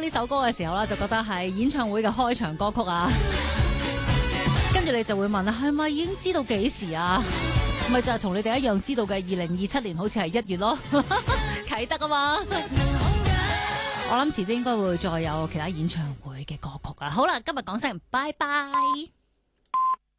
呢首歌嘅時候啦，就覺得係演唱會嘅開場歌曲啊。跟住你就會問啦，係咪已經知道幾時啊？咪就係同你哋一樣知道嘅2027年好似係1月咯，啟德啊嘛。我諗遲啲應該會再有其他演唱會嘅歌曲啊。好啦，今日講聲拜拜。